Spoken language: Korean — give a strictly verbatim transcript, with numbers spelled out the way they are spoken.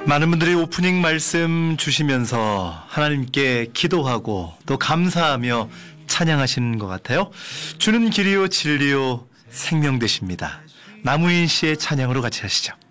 많은 분들이 오프닝 말씀 주시면서 하나님께 기도하고 또 감사하며 찬양하시는 것 같아요. 주는 길이요 진리요 생명 되십니다. 남우인 씨의 찬양으로 같이 하시죠.